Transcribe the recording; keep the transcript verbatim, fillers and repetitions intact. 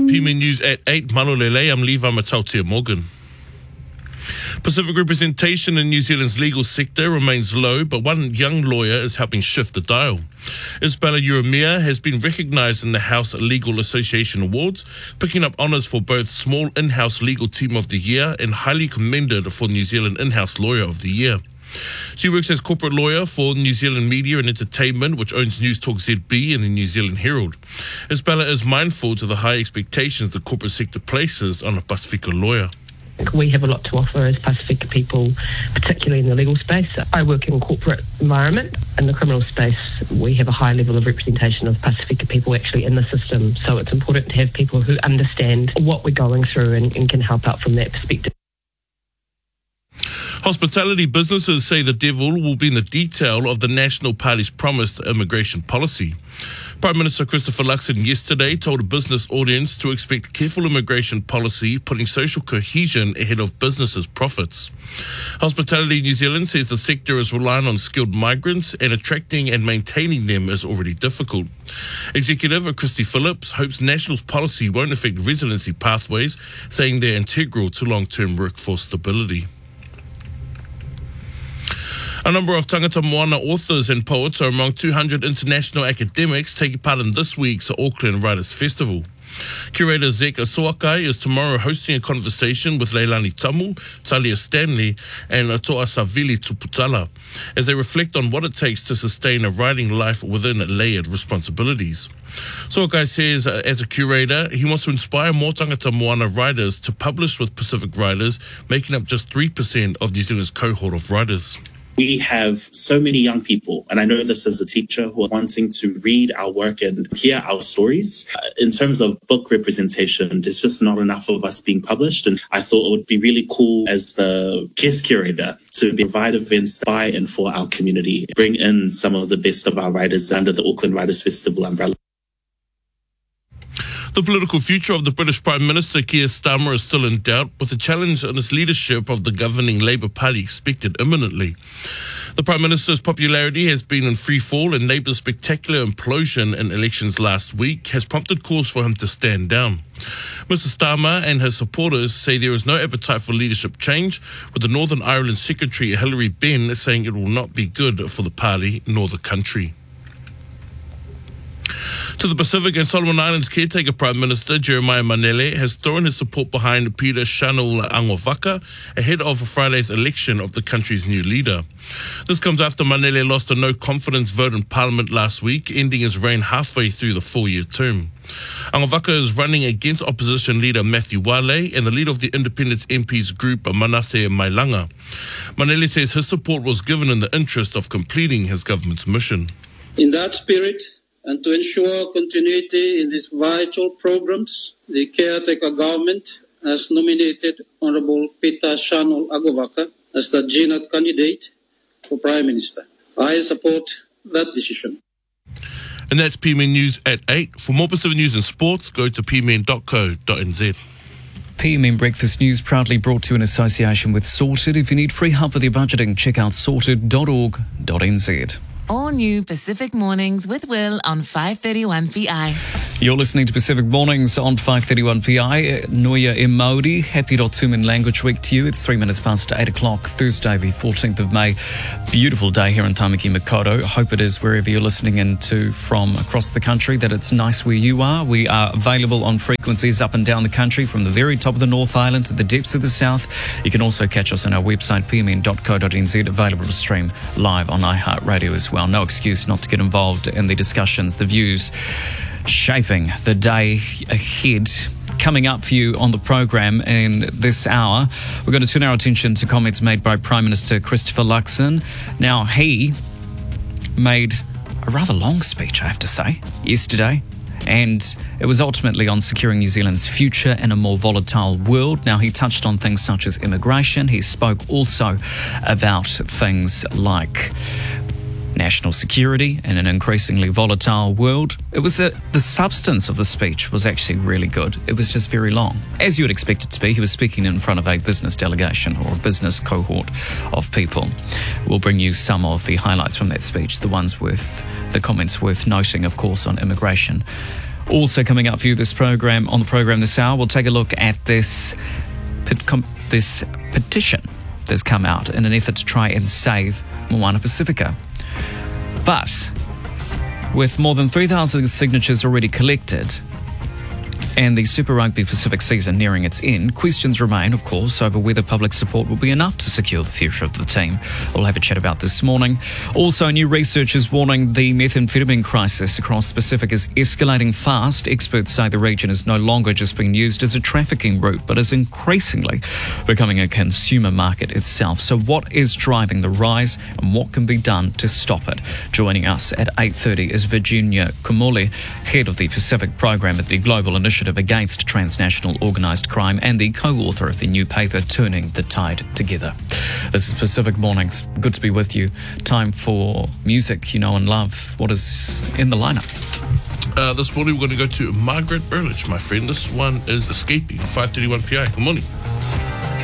P M News at eight. Malolele, I'm Levi Matautia Morgan. Pacific representation in New Zealand's legal sector remains low, but one young lawyer is helping shift the dial. Isabella Urumia has been recognised in the House Legal Association Awards, picking up honours for both Small In-House Legal Team of the Year and highly commended for New Zealand In-House Lawyer of the Year. She works as corporate lawyer for New Zealand Media and Entertainment, which owns News Talk Z B and the New Zealand Herald. Isabella is mindful to the high expectations the corporate sector places on a Pasifika lawyer. We have a lot to offer as Pasifika people, particularly in the legal space. I work in a corporate environment. In the criminal space, we have a high level of representation of Pasifika people actually in the system. So it's important to have people who understand what we're going through and, and can help out from that perspective. Hospitality businesses say the devil will be in the detail of the National Party's promised immigration policy. Prime Minister Christopher Luxon yesterday told a business audience to expect careful immigration policy, putting social cohesion ahead of businesses' profits. Hospitality New Zealand says the sector is relying on skilled migrants and attracting and maintaining them is already difficult. Executive Christy Phillips hopes National's policy won't affect residency pathways, saying they're integral to long-term workforce stability. A number of tangata moana authors and poets are among two hundred international academics taking part in this week's Auckland Writers' Festival. Curator Zeka Soakai is tomorrow hosting a conversation with Leilani Tamu, Talia Stanley and Toa Savili Tuputala as they reflect on what it takes to sustain a writing life within layered responsibilities. Soakai says uh, as a curator, he wants to inspire more tangata moana writers to publish with Pacific writers, making up just three percent of New Zealand's cohort of writers. We have so many young people, and I know this as a teacher, who are wanting to read our work and hear our stories. Uh, in terms of book representation, there's just not enough of us being published, and I thought it would be really cool as the guest curator to provide events by and for our community, bring in some of the best of our writers under the Auckland Writers' Festival umbrella. The political future of the British Prime Minister Keir Starmer is still in doubt, with the challenge on his leadership of the governing Labour Party expected imminently. The Prime Minister's popularity has been in free fall, and Labour's spectacular implosion in elections last week has prompted calls for him to stand down. Mister Starmer and his supporters say there is no appetite for leadership change, with the Northern Ireland Secretary Hilary Benn saying it will not be good for the party nor the country. To the Pacific and Solomon Islands caretaker Prime Minister Jeremiah Manele has thrown his support behind Peter Shanul Angovaka ahead of Friday's election of the country's new leader. This comes after Manele lost a no-confidence vote in Parliament last week, ending his reign halfway through the four-year term. Angovaka is running against opposition leader Matthew Wale and the leader of the Independence M Ps group Manasseh Mailanga. Manele says his support was given in the interest of completing his government's mission. In that spirit, and to ensure continuity in these vital programs, the caretaker government has nominated Honourable Peter Shanul Angovaka as the G N A T candidate for Prime Minister. I support that decision. And that's P M N News at eight. For more Pacific news and sports, go to p m n dot co dot n z. P M N Breakfast News proudly brought to you in association with Sorted. If you need free help with your budgeting, check out sorted dot org dot n z. All new Pacific Mornings with Will on five thirty-one P I. You're listening to Pacific Mornings on five thirty-one P I. Noia e Māori. Happy Rotuman Language Week to you. It's three minutes past eight o'clock, Thursday the fourteenth of May. Beautiful day here in Tamaki Makaurau. Hope it is wherever you're listening into from across the country, that it's nice where you are. We are available on frequencies up and down the country, from the very top of the North Island to the depths of the South. You can also catch us on our website, p m n dot co dot n z, available to stream live on iHeartRadio as well. No excuse not to get involved in the discussions, the views shaping the day ahead. Coming up for you on the program in this hour, we're going to turn our attention to comments made by Prime Minister Christopher Luxon. Now, he made a rather long speech, I have to say, yesterday, and it was ultimately on securing New Zealand's future in a more volatile world. Now, he touched on things such as immigration. He spoke also about things like national security in an increasingly volatile world. It was a, the substance of the speech was actually really good. It was just very long, as you would expect it to be. He was speaking in front of a business delegation or a business cohort of people. We'll bring you some of the highlights from that speech, the ones with the comments worth noting, of course, on immigration. Also coming up for you this program on the program this hour, we'll take a look at this this petition that's come out in an effort to try and save Moana Pacifica. But with more than three thousand signatures already collected and the Super Rugby Pacific season nearing its end, questions remain, of course, over whether public support will be enough to secure the future of the team. We'll have a chat about this morning. Also, new research is warning the methamphetamine crisis across the Pacific is escalating fast. Experts say the region is no longer just being used as a trafficking route, but is increasingly becoming a consumer market itself. So what is driving the rise and what can be done to stop it? Joining us at eight thirty is Virginia Kumuli, head of the Pacific program at the Global Initiative Against Transnational Organised Crime and the co-author of the new paper, Turning the Tide Together. This is Pacific Mornings. Good to be with you. Time for music you know and love. What is in the lineup? Uh, this morning we're going to go to Margaret Ehrlich, my friend. This one is Escaping, five thirty-one P I. Good morning.